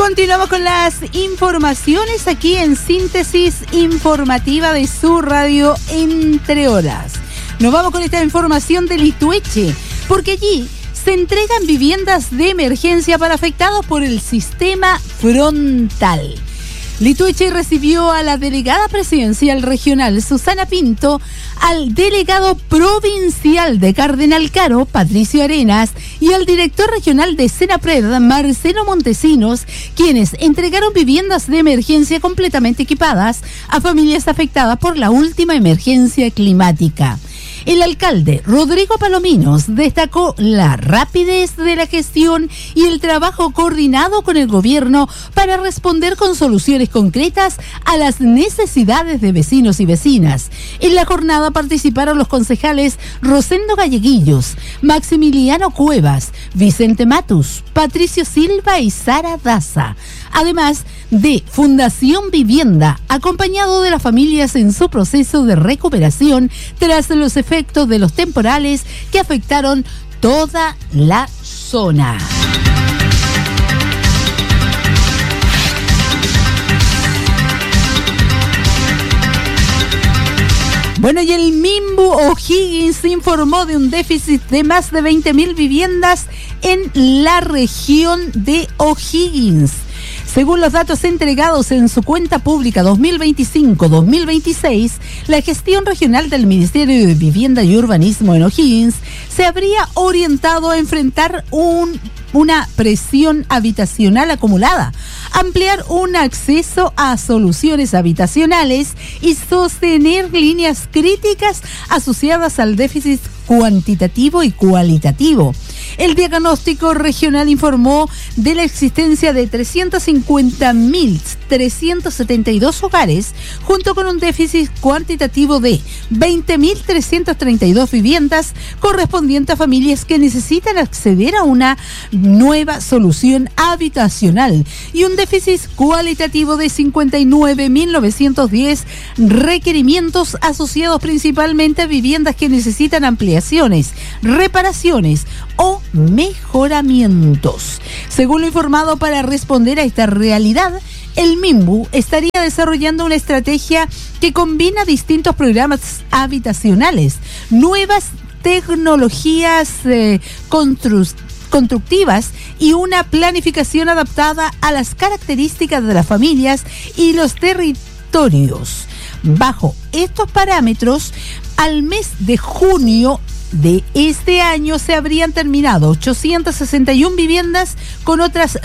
Continuamos con las informaciones aquí en Síntesis Informativa de su radio Entre Horas. Nos vamos con esta información de Litueche, porque allí se entregan viviendas de emergencia para afectados por el sistema frontal. Litueche recibió a la delegada presidencial regional Susana Pinto, al delegado provincial de Cardenal Caro, Patricio Arenas, y al director regional de Senapred, Marcelo Montesinos, quienes entregaron viviendas de emergencia completamente equipadas a familias afectadas por la última emergencia climática. El alcalde Rodrigo Palominos destacó la rapidez de la gestión y el trabajo coordinado con el gobierno para responder con soluciones concretas a las necesidades de vecinos y vecinas. En la jornada participaron los concejales Rosendo Galleguillos, Maximiliano Cuevas, Vicente Matus, Patricio Silva y Sara Daza, además de Fundación Vivienda, acompañado de las familias en su proceso de recuperación tras los efectos de los temporales que afectaron toda la zona. Bueno, y el Minbu O'Higgins informó de un déficit de más de 20.000 viviendas en la región de O'Higgins. Según los datos entregados en su cuenta pública 2025-2026, la gestión regional del Ministerio de Vivienda y Urbanismo en O'Higgins se habría orientado a enfrentar una presión habitacional acumulada, ampliar un acceso a soluciones habitacionales y sostener líneas críticas asociadas al déficit cuantitativo y cualitativo. El diagnóstico regional informó de la existencia de 350.372 hogares, junto con un déficit cuantitativo de 20.332 viviendas, correspondiente a familias que necesitan acceder a una nueva solución habitacional, y un déficit cualitativo de 59.910 requerimientos asociados principalmente a viviendas que necesitan ampliaciones, reparaciones o mejoramientos. Según lo informado, para responder a esta realidad, el Minbu estaría desarrollando una estrategia que combina distintos programas habitacionales, nuevas tecnologías constructivas y una planificación adaptada a las características de las familias y los territorios. Bajo estos parámetros, al mes de junio de este año se habrían terminado 861 viviendas con otras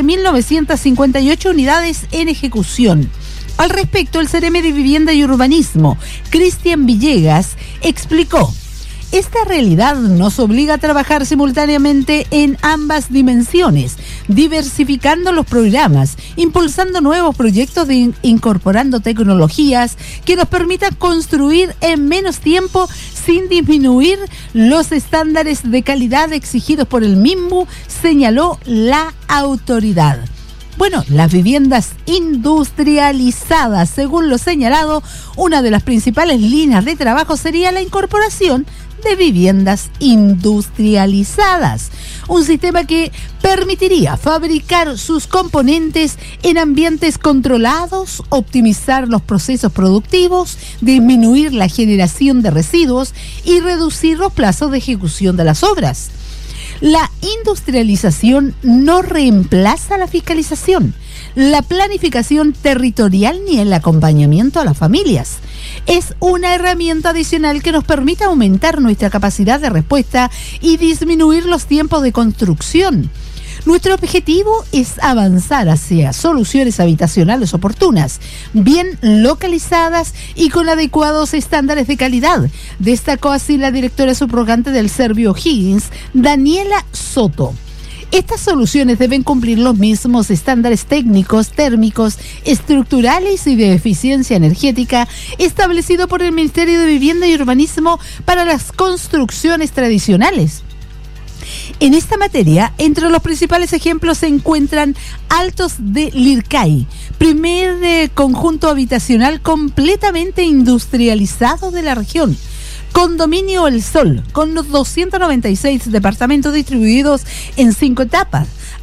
7.958 unidades en ejecución. Al respecto, el CRM de Vivienda y Urbanismo, Cristian Villegas, explicó: esta realidad nos obliga a trabajar simultáneamente en ambas dimensiones, diversificando los programas, impulsando nuevos proyectos e incorporando tecnologías que nos permitan construir en menos tiempo sin disminuir los estándares de calidad exigidos por el Minbu, señaló la autoridad. Bueno, las viviendas industrializadas, según lo señalado, una de las principales líneas de trabajo sería la incorporación de viviendas industrializadas, un sistema que permitiría fabricar sus componentes en ambientes controlados, optimizar los procesos productivos, disminuir la generación de residuos y reducir los plazos de ejecución de las obras. La industrialización no reemplaza la fiscalización, la planificación territorial ni el acompañamiento a las familias. Es una herramienta adicional que nos permite aumentar nuestra capacidad de respuesta y disminuir los tiempos de construcción. Nuestro objetivo es avanzar hacia soluciones habitacionales oportunas, bien localizadas y con adecuados estándares de calidad, destacó así la directora subrogante del Servio O'Higgins, Daniela Soto. Estas soluciones deben cumplir los mismos estándares técnicos, térmicos, estructurales y de eficiencia energética establecidos por el Ministerio de Vivienda y Urbanismo para las construcciones tradicionales. En esta materia, entre los principales ejemplos se encuentran Altos de Lircay, primer conjunto habitacional completamente industrializado de la región. Condominio El Sol, con los 296 departamentos distribuidos en 5 etapas.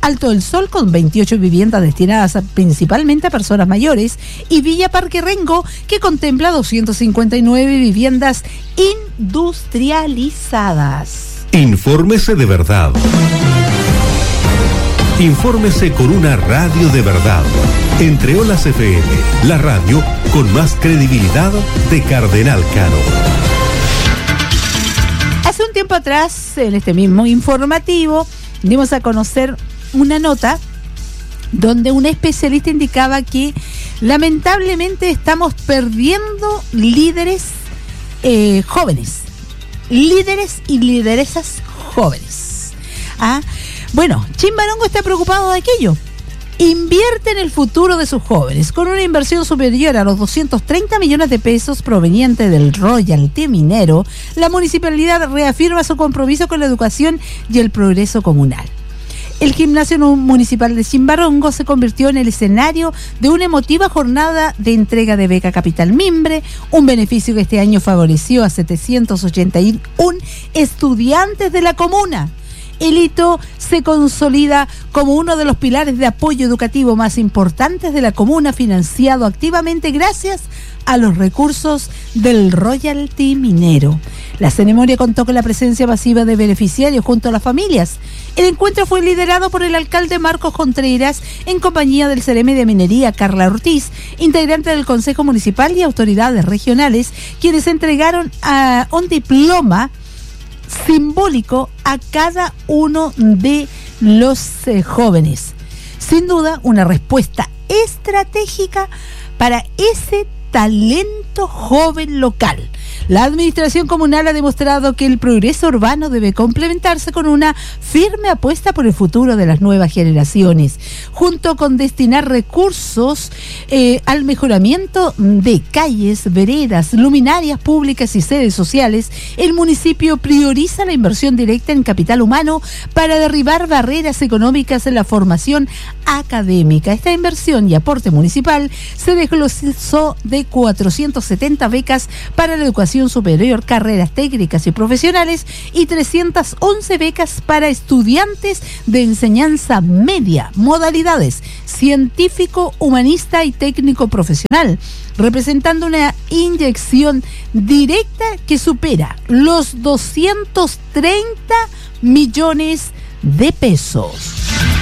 Alto del Sol, con 28 viviendas destinadas principalmente a personas mayores, y Villa Parque Rengo, que contempla 259 viviendas industrializadas. Infórmese de verdad. Infórmese con una radio de verdad. Entre Olas FM, la radio con más credibilidad de Cardenal Caro. Hace un tiempo atrás, en este mismo informativo, dimos a conocer una nota donde un especialista indicaba que lamentablemente estamos perdiendo líderes jóvenes, líderes y lideresas jóvenes. Bueno, Chimbarongo está preocupado de aquello. Invierte en el futuro de sus jóvenes. Con una inversión superior a los 230 millones de pesos proveniente del royalty minero, la municipalidad reafirma su compromiso con la educación y el progreso comunal. El gimnasio municipal de Chimbarongo se convirtió en el escenario de una emotiva jornada de entrega de beca Capital Mimbre, un beneficio que este año favoreció a 781 estudiantes de la comuna. El hito se consolida como uno de los pilares de apoyo educativo más importantes de la comuna, financiado activamente gracias a los recursos del royalty minero. La ceremonia contó con la presencia masiva de beneficiarios junto a las familias. El encuentro fue liderado por el alcalde Marcos Contreras en compañía del CRM de Minería Carla Ortiz, integrante del Consejo Municipal y autoridades regionales, quienes entregaron un diploma simbólico a cada uno de los jóvenes. Sin duda, una respuesta estratégica para ese talento joven local. La administración comunal ha demostrado que el progreso urbano debe complementarse con una firme apuesta por el futuro de las nuevas generaciones, junto con destinar recursos al mejoramiento de calles, veredas, luminarias públicas y sedes sociales. El municipio prioriza la inversión directa en capital humano para derribar barreras económicas en la formación académica. Esta inversión y aporte municipal se desglosó de 470 becas para la educación superior, carreras técnicas y profesionales, y 311 becas para estudiantes de enseñanza media, modalidades científico, humanista y técnico profesional, representando una inyección directa que supera los 230 millones de pesos.